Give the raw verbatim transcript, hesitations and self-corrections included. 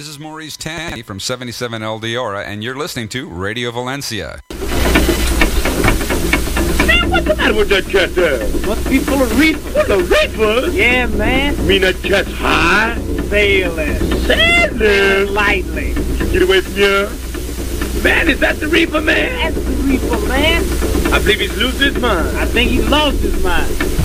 This is Maurice Tanny from seventy-seven El Diora, and you're listening to Radio Valencia. Man, what's the matter with that cat there? Must be full of reefer. Full of reefer? Yeah, man. You mean that cat's high? Sailing. Sailing? Sailing lightly. Get away from here. Man, is that the reefer, man? That's the reefer, man. I believe he's losing his mind. I think he lost his mind.